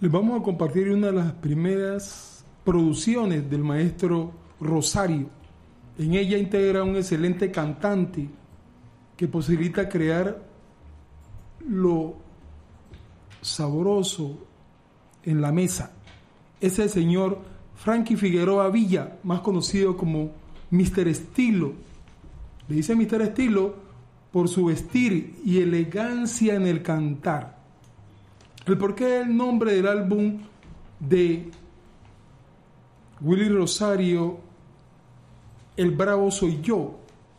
Les vamos a compartir una de las primeras producciones del maestro Rosario. En ella integra un excelente cantante que posibilita crear lo sabroso en la mesa. Es el señor Frankie Figueroa Villa, más conocido como Mr. Estilo. Le dice Mr. Estilo por su vestir y elegancia en el cantar. El porqué del nombre del álbum de Willy Rosario, El Bravo Soy Yo.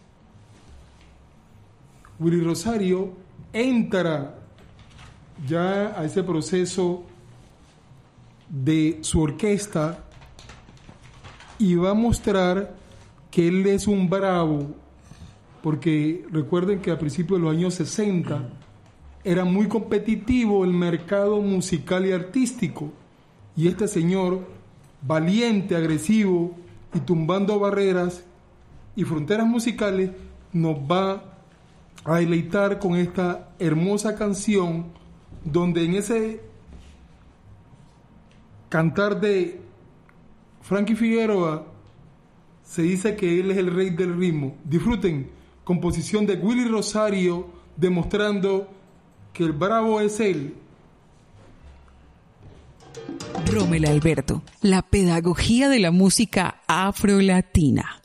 Willy Rosario entra ya a ese proceso de su orquesta y va a mostrar que él es un bravo, porque recuerden que a principios de los años 60 era muy competitivo el mercado musical y artístico, y este señor, valiente, agresivo y tumbando barreras y fronteras musicales, nos va a deleitar con esta hermosa canción, donde en ese cantar de Frankie Figueroa se dice que él es el rey del ritmo. Disfruten, composición de Willy Rosario, demostrando que el bravo es él. Rommel Alberto, la pedagogía de la música afrolatina.